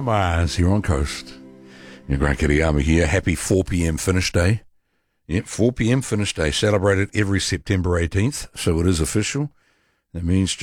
Mars here on Coast. Yeah, Grant Kiriyama here. Happy 4 p.m. finish day. Yep, 4 p.m. finish day. Celebrated every September 18th, so it is official. That means